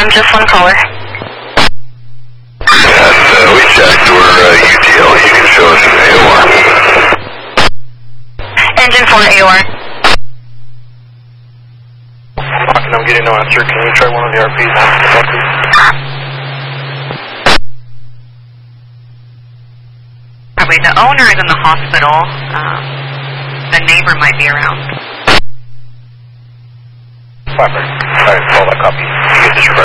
just one caller. And we checked. We're UTL. You can show us an AOR. Engine 4 AOR. I'm getting no answer. Can you try one of the RPs? Probably the owner is in the hospital. The neighbor might be around. Alright, all that copy. You can disregard.